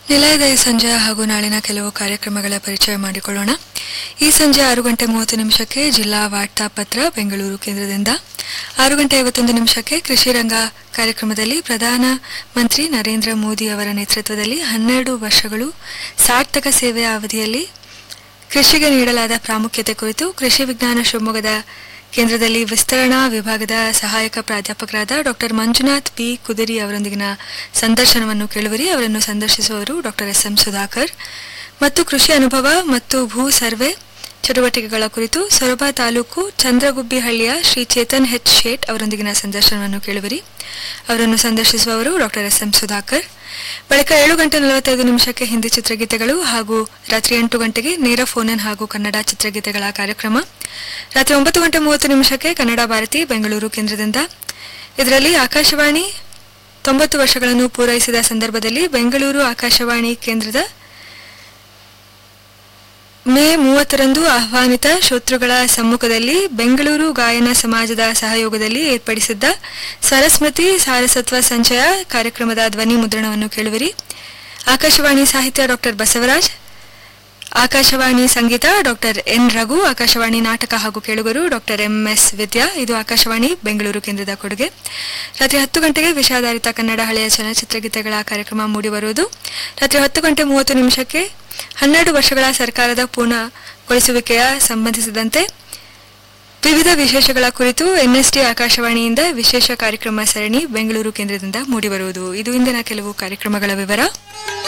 ನಿಲಯದ ಈ ಸಂಜೆ ಹಾಗೂ ನಾಳಿನ ಕೆಲವು ಕಾರ್ಯಕ್ರಮಗಳ ಪರಿಚಯ ಮಾಡಿಕೊಳ್ಳೋಣ. ಈ ಸಂಜೆ 6:30 ಜಿಲ್ಲಾ ವಾರ್ತಾ ಪತ್ರ ಬೆಂಗಳೂರು ಕೇಂದ್ರದಿಂದ, 6:51 ಕೃಷಿ ರಂಗ ಕಾರ್ಯಕ್ರಮದಲ್ಲಿ ಪ್ರಧಾನ ಮಂತ್ರಿ ನರೇಂದ್ರ ಮೋದಿ ಅವರ ನೇತೃತ್ವದಲ್ಲಿ 12 ವರ್ಷಗಳು ಸಾರ್ಥಕ ಸೇವೆಯ ಅವಧಿಯಲ್ಲಿ ಕೃಷಿಗೆ ನೀಡಲಾದ ಪ್ರಾಮುಖ್ಯತೆ ಕುರಿತು ಕೃಷಿ ವಿಜ್ಞಾನ ಶಿವಮೊಗ್ಗದ ಕೇಂದ್ರದಲ್ಲಿ ವಿಸ್ತರಣಾ ವಿಭಾಗದ ಸಹಾಯಕ ಪ್ರಾಧ್ಯಾಪಕರಾದ ಡಾಕ್ಟರ್ ಮಂಜುನಾಥ್ ಪಿ ಕುದಿರಿ ಅವರೊಂದಿಗಿನ ಸಂದರ್ಶನವನ್ನು ಕೇಳುವಿರಿ. ಅವರನ್ನು ಸಂದರ್ಶಿಸುವವರು ಡಾಕ್ಟರ್ ಎಸ್ ಎಂ ಸುಧಾಕರ್. ಮತ್ತು ಕೃಷಿ ಅನುಭವ ಮತ್ತು ಭೂ ಸರ್ವೆ ಚಟುವಟಿಕೆಗಳ ಕುರಿತು ಸೊರಬ ತಾಲೂಕು ಚಂದ್ರಗುಬ್ಬಿಹಳ್ಳಿಯ ಶ್ರೀ ಚೇತನ್ ಎಚ್ ಶೇಟ್ ಅವರೊಂದಿಗಿನ ಸಂದರ್ಶನವನ್ನು ಕೇಳುವಿರಿ. ಅವರನ್ನು ಸಂದರ್ಶಿಸುವವರು ಡಾಕ್ಟರ್ ಎಸ್ ಎಂ ಸುಧಾಕರ್. ಬಳಿಕ 7:45 ಹಿಂದಿ ಚಿತ್ರಗೀತೆಗಳು ಹಾಗೂ ರಾತ್ರಿ 8 ಗಂಟೆಗೆ ನೇರ ಫೋನ್ ಇನ್ ಹಾಗೂ ಕನ್ನಡ ಚಿತ್ರಗೀತೆಗಳ ಕಾರ್ಯಕ್ರಮ. ರಾತ್ರಿ 9:30 ಕನ್ನಡ ಭಾರತಿ ಬೆಂಗಳೂರು ಕೇಂದ್ರದಿಂದ. ಇದರಲ್ಲಿ ಆಕಾಶವಾಣಿ 90 ವರ್ಷಗಳನ್ನು ಪೂರೈಸಿದ ಸಂದರ್ಭದಲ್ಲಿ ಬೆಂಗಳೂರು ಆಕಾಶವಾಣಿ ಕೇಂದ್ರದ ಮೇ 30ರಂದು ಆಹ್ವಾನಿತ ಶ್ರೋತೃಗಳ ಸಮ್ಮುಖದಲ್ಲಿ ಬೆಂಗಳೂರು ಗಾಯನ ಸಮಾಜದ ಸಹಯೋಗದಲ್ಲಿ ಏರ್ಪಡಿಸಿದ್ದ ಸರಸ್ಮೃತಿ ಸಾರಸತ್ವ ಸಂಚಯ ಕಾರ್ಯಕ್ರಮದ ಧ್ವನಿ ಮುದ್ರಣವನ್ನು ಕೇಳುವಿರಿ. ಆಕಾಶವಾಣಿ ಸಾಹಿತ್ಯ ಡಾಕ್ಟರ್ ಬಸವರಾಜ್, ಆಕಾಶವಾಣಿ ಸಂಗೀತ ಡಾಕ್ಟರ್ ಎನ್ ರಘು, ಆಕಾಶವಾಣಿ ನಾಟಕ ಹಾಗೂ ಕೇಳುಗರು ಡಾಕ್ಟರ್ ಎಂಎಸ್ ವಿದ್ಯಾ. ಇದು ಆಕಾಶವಾಣಿ ಬೆಂಗಳೂರು ಕೇಂದ್ರದ ಕೊಡುಗೆ. ರಾತ್ರಿ 10 ಗಂಟೆಗೆ ವಿಷಾಧಾರಿತ ಕನ್ನಡ ಹಳೆಯ ಚಲನಚಿತ್ರಗೀತೆಗಳ ಕಾರ್ಯಕ್ರಮ ಮೂಡಿಬರುವುದು. ರಾತ್ರಿ 10:30 12 ವರ್ಷಗಳ ಸರ್ಕಾರದ ಪೂರ್ಣಗೊಳಿಸುವಿಕೆಯ ಸಂಬಂಧಿಸಿದಂತೆ ವಿವಿಧ ವಿಶೇಷಗಳ ಕುರಿತು ಎನ್ಎಸ್ಟಿ ಆಕಾಶವಾಣಿಯಿಂದ ವಿಶೇಷ ಕಾರ್ಯಕ್ರಮ ಸರಣಿ ಬೆಂಗಳೂರು ಕೇಂದ್ರದಿಂದ ಮೂಡಿಬರುವುದು. ಇದು ಇಂದಿನ ಕೆಲವು ಕಾರ್ಯಕ್ರಮಗಳ ವಿವರ.